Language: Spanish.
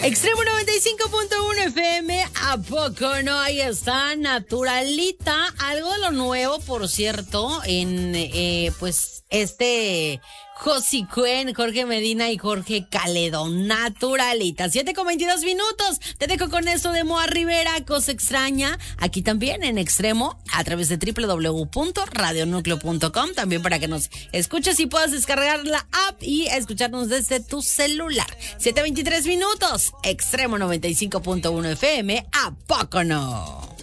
Extremo 95.1 FM, ¿a poco no? Ahí está, Naturalita, algo de lo nuevo, por cierto, en Josicuen, Jorge Medina y Jorge Caledo, Naturalita. 7:22. Te dejo con esto de Moa Rivera, Cosa Extraña, aquí también en Extremo, a través de www.radionucleo.com, también para que nos escuches y puedas descargar la app y escucharnos desde tu celular. 7:23, Extremo 95.1 FM, ¿a poco no?